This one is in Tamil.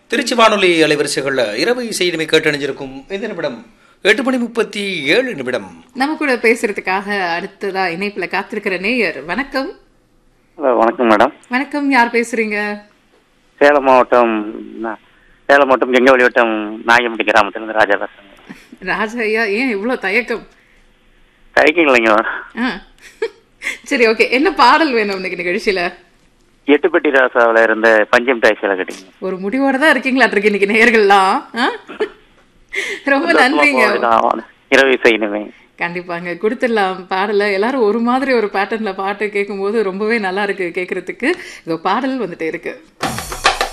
திருச்சி வானொலி அலைவரிசைகள்ல இரவு இசை இனிமை கேட்டணிஞ்சிருக்கும் இந்த நிமிடம் 8:37. நம்ம கூட பேசுறதுக்காக அடுத்ததா இணைப்புல காத்திருக்கிற நேயர். வணக்கம். வணக்கம் மேடம். வணக்கம், யார் பேசுறீங்க? சேலம் மாவட்டம் கெங்கவழி வட்டம் நாயம்பட்டி கிராமத்திலிருந்து ராஜா பேசுறேன். ராஜா ஐயா, ஏன் இவ்வளவு தயக்கம்? தயக்கம் இல்லைங்க. சரி, ஓகே. என்ன பாடல் வேணும் இன்னைக்கு நிகழ்ச்சியில? எட்டுப்பட்டி ராசாவில இருந்த பஞ்சம் டாய்ஸில கேட்டீங்க. ஒரு முடிவோட தான் இருக்கீங்களா இருக்கு இன்னைக்கு நேயர்கள்லாம். ரொம்ப நன்றிங்க. இரவு இசை இனிமை கண்டிப்பாங்க கொடுத்துடலாம் பாடல. எல்லாரும் ஒரு மாதிரி ஒரு பேட்டர்ன்ல பாட்டு கேட்கும் போது ரொம்பவே நல்லா இருக்கு கேட்கறதுக்கு. இதோ பாடல் வந்துட்டே இருக்கு.